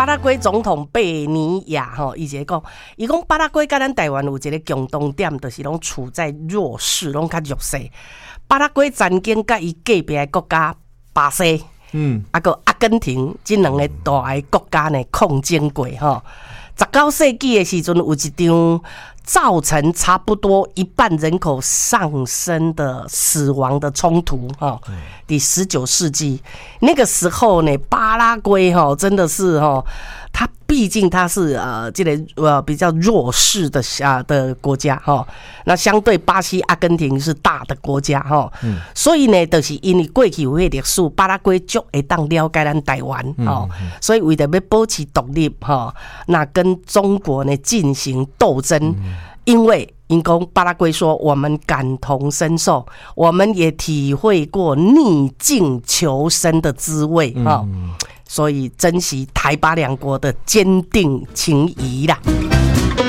巴拉圭总统贝尼亚伊就讲，伊讲巴拉圭跟咱台湾有一个共同点，就是拢处在弱势，拢较弱势。巴拉圭曾经甲伊隔壁的国家巴西，个阿根廷这两个大的国家呢抗争过19世纪的时阵，有一场造成差不多一半人口上升的死亡的冲突第19世纪那个时候呢，巴拉圭真的是它毕竟它是这个比较弱势的国家那相对巴西、阿根廷是大的国家所以呢，就是因为过去有迄历史，巴拉圭足会当了解咱台湾所以为了要保持独立那跟中国呢进行斗争。因为因讲巴拉圭说，我们感同身受，我们也体会过逆境求生的滋味所以珍惜台巴两国的坚定情谊啦。